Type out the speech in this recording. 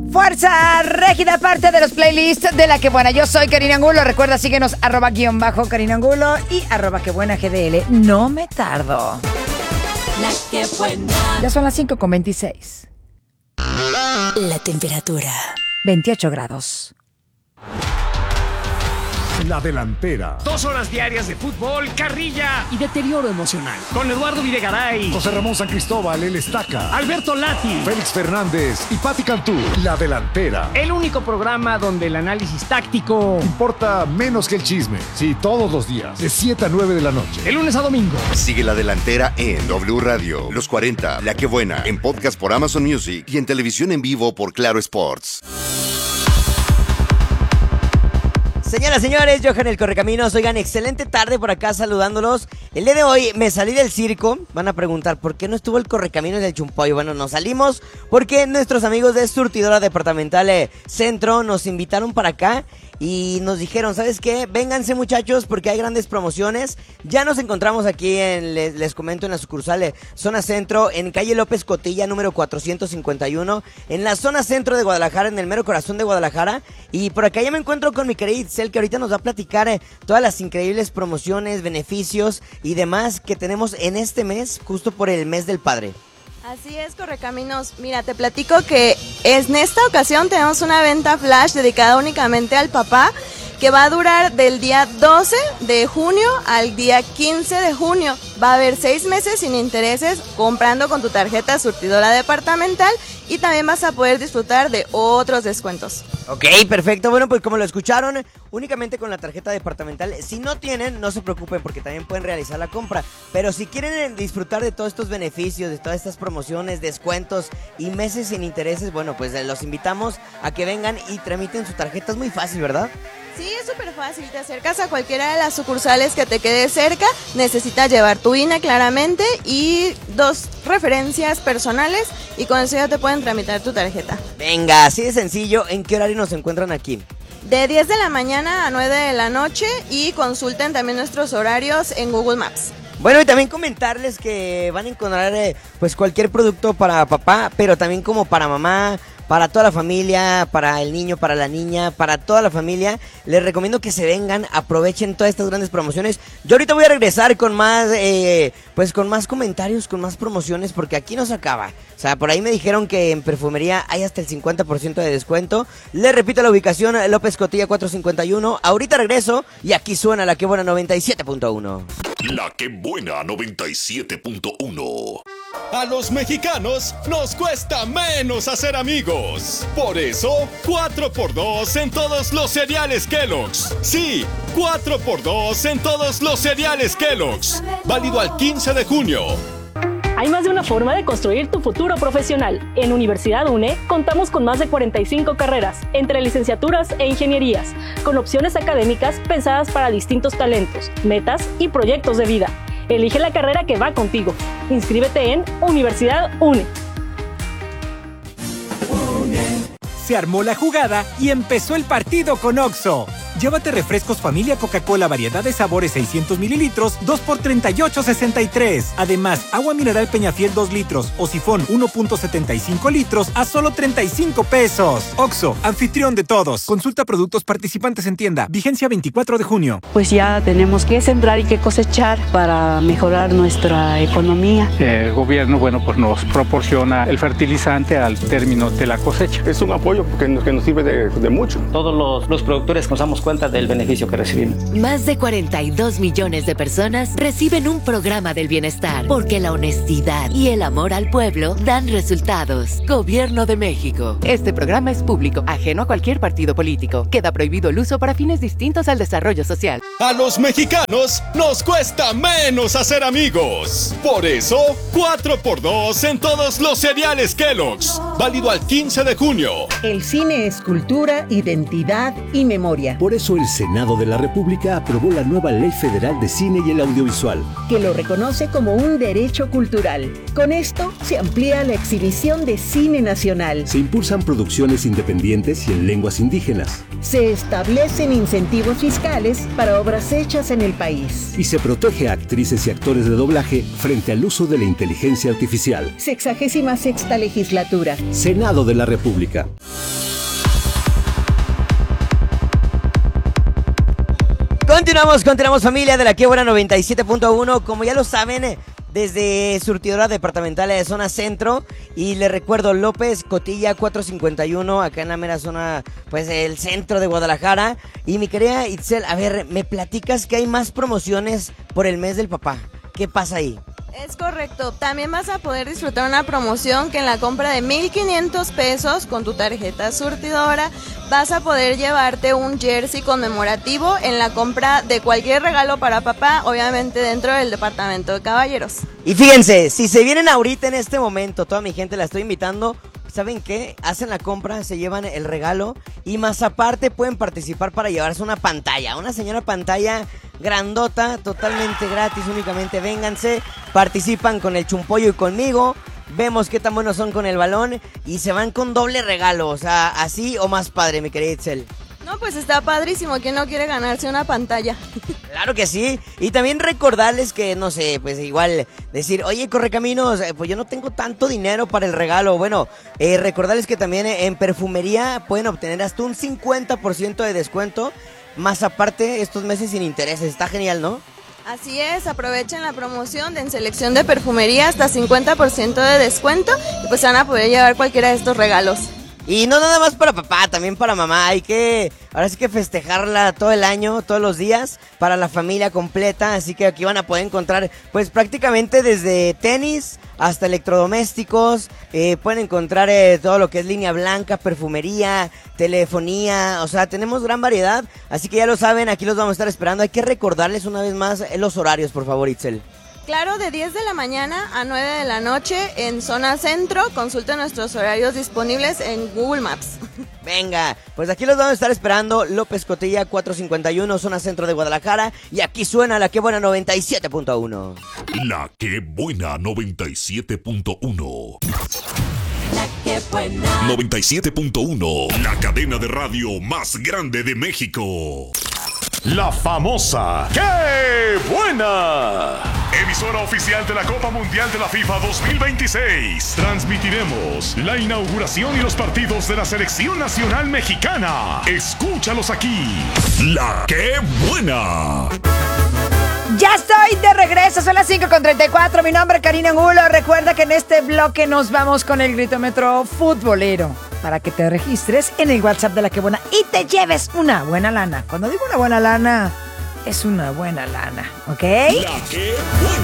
Fuerza Régida, parte de los playlists de La Que Buena. Yo soy Karina Angulo. Recuerda, síguenos @Karina Angulo y @QueBuenaGDL. No me tardo. La Que Buena. Ya son las 5:26. La temperatura. 28 grados. La Delantera. 2 horas diarias de fútbol, carrilla y deterioro emocional. Con Eduardo Videgaray, José Ramón San Cristóbal, el Estaca. Alberto Lati, Félix Fernández y Pati Cantú. La Delantera. el único programa donde el análisis táctico Importa menos que el chisme. Sí, todos los días, de 7 a 9 de la noche. de lunes a domingo. Sigue La Delantera en W Radio, Los 40, La Que Buena, en podcast por Amazon Music y en televisión en vivo por Claro Sports. Señoras, señores, Johan el Correcaminos, oigan, excelente tarde por acá saludándolos. El día de hoy me salí del circo. Van a preguntar, ¿por qué no estuvo el Correcaminos del Chumpollo? Bueno, nos salimos porque nuestros amigos de Surtidora Departamental Centro nos invitaron para acá y nos dijeron, ¿sabes qué? Vénganse, muchachos, porque hay grandes promociones. Ya nos encontramos aquí, les comento, en la sucursal Zona Centro, en calle López Cotilla, número 451, en la zona centro de Guadalajara, en el mero corazón de Guadalajara. Y por acá ya me encuentro con mi querida Itzel, que ahorita nos va a platicar todas las increíbles promociones, beneficios y demás que tenemos en este mes, justo por el mes del padre. Así es, Correcaminos. Mira, te platico que en esta ocasión tenemos una venta flash dedicada únicamente al papá, que va a durar del día 12 de junio al día 15 de junio. Va a haber 6 meses sin intereses comprando con tu tarjeta Surtidora Departamental y también vas a poder disfrutar de otros descuentos. Ok, perfecto. Bueno, pues como lo escucharon, únicamente con la tarjeta departamental. Si no tienen, no se preocupen porque también pueden realizar la compra. Pero si quieren disfrutar de todos estos beneficios, de todas estas promociones, descuentos y meses sin intereses, bueno, pues los invitamos a que vengan y tramiten su tarjeta. Es muy fácil, ¿verdad? Sí, es súper fácil. Te acercas a cualquiera de las sucursales que te quede cerca. Necesitas llevar tu INE claramente y 2 referencias personales y con eso ya te pueden tramitar tu tarjeta. Venga, así de sencillo. ¿En qué horario nos encuentran aquí? De 10 de la mañana a 9 de la noche y consulten también nuestros horarios en Google Maps. Bueno, y también comentarles que van a encontrar pues cualquier producto para papá, pero también como para mamá, para toda la familia, para el niño, para la niña, para toda la familia. Les recomiendo que se vengan, aprovechen todas estas grandes promociones. Yo ahorita voy a regresar con más, pues con más comentarios, con más promociones, porque aquí no se acaba. O sea, por ahí me dijeron que en perfumería hay hasta el 50% de descuento. Les repito la ubicación, López Cotilla 451. Ahorita regreso y aquí suena La Que Buena 97.1. La Que Buena 97.1. A los mexicanos nos cuesta menos hacer amigos. Por eso, 4x2 en todos los cereales Kellogg's. Sí, 4x2 en todos los cereales Kellogg's. Válido al 15 de junio. Hay más de una forma de construir tu futuro profesional. En Universidad UNE contamos con más de 45 carreras, entre licenciaturas e ingenierías, con opciones académicas pensadas para distintos talentos, metas y proyectos de vida. Elige la carrera que va contigo. Inscríbete en Universidad UNE. Se armó la jugada y empezó el partido con Oxxo. Llévate refrescos familia Coca-Cola variedad de sabores 600 mililitros, 2 por $38.63. Además, agua mineral Peñafiel 2 litros o sifón 1.75 litros a solo 35 pesos. Oxxo, anfitrión de todos. Consulta productos participantes en tienda. Vigencia 24 de junio. Pues ya tenemos que sembrar y que cosechar para mejorar nuestra economía. El gobierno, bueno, pues nos proporciona el fertilizante al término de la cosecha. Es un apoyo que nos sirve de mucho. Todos los productores nos damos cuenta del beneficio que recibimos. Más de 42 millones de personas reciben un programa del bienestar, porque la honestidad y el amor al pueblo dan resultados. Gobierno de México. Este programa es público, ajeno a cualquier partido político. Queda prohibido el uso para fines distintos al desarrollo social. A los mexicanos nos cuesta menos hacer amigos. Por eso, 4x2 en todos los cereales Kellogg's. Válido al 15 de junio. El cine es cultura, identidad y memoria. Por eso el Senado de la República aprobó la nueva Ley Federal de Cine y el Audiovisual, que lo reconoce como un derecho cultural. Con esto se amplía la exhibición de cine nacional. Se impulsan producciones independientes y en lenguas indígenas. Se establecen incentivos fiscales para obras hechas en el país. Y se protege a actrices y actores de doblaje frente al uso de la inteligencia artificial. 66ª legislatura. Senado de la República. Continuamos familia de la que buena 97.1. Como ya lo saben, desde surtidora departamental de zona centro. Y les recuerdo, López Cotilla 451, acá en la mera zona, pues el centro de Guadalajara. Y mi querida Itzel, a ver, me platicas que hay más promociones por el mes del papá. ¿Qué pasa ahí? Es correcto, también vas a poder disfrutar una promoción que en la compra de 1,500 pesos con tu tarjeta surtidora vas a poder llevarte un jersey conmemorativo en la compra de cualquier regalo para papá, obviamente dentro del departamento de caballeros. Y fíjense, si se vienen ahorita en este momento, toda mi gente la estoy invitando. ¿Saben qué? Hacen la compra, se llevan el regalo y más aparte pueden participar para llevarse una pantalla, una señora pantalla grandota, totalmente gratis, únicamente vénganse, participan con el Chumpollo y conmigo, vemos qué tan buenos son con el balón y se van con doble regalo, o sea, así o más padre, mi querida Itzel. No, pues está padrísimo, ¿quién no quiere ganarse una pantalla? Claro que sí, y también recordarles que, no sé, pues igual decir, oye, Correcaminos, pues yo no tengo tanto dinero para el regalo. Bueno, recordarles que también en perfumería pueden obtener hasta un 50% de descuento, más aparte estos meses sin intereses, está genial, ¿no? Así es, aprovechen la promoción en selección de perfumería hasta 50% de descuento y pues van a poder llevar cualquiera de estos regalos. Y no nada más para papá, también para mamá. Ahora sí que festejarla todo el año, todos los días, para la familia completa. Así que aquí van a poder encontrar, pues prácticamente desde tenis hasta electrodomésticos. Pueden encontrar todo lo que es línea blanca, perfumería, telefonía. O sea, tenemos gran variedad. Así que ya lo saben, aquí los vamos a estar esperando. Hay que recordarles una vez más los horarios, por favor, Itzel. Claro, de 10 de la mañana a 9 de la noche en zona centro. Consulten nuestros horarios disponibles en Google Maps. Venga, pues aquí los vamos a estar esperando. López Cotilla 451, zona centro de Guadalajara. Y aquí suena la que buena 97.1. La que buena 97.1. La que buena 97.1, la cadena de radio más grande de México. La famosa ¡Qué buena! Emisora oficial de la Copa Mundial de la FIFA 2026. Transmitiremos la inauguración y los partidos de la Selección Nacional Mexicana. Escúchalos aquí. La que buena. Ya estoy de regreso, son las 5:34. Mi nombre es Karina Angulo. Recuerda que en este bloque nos vamos con el gritómetro futbolero para que te registres en el WhatsApp de La Que Buena y te lleves una buena lana. Cuando digo una buena lana, es una buena lana, ¿ok? La que buena.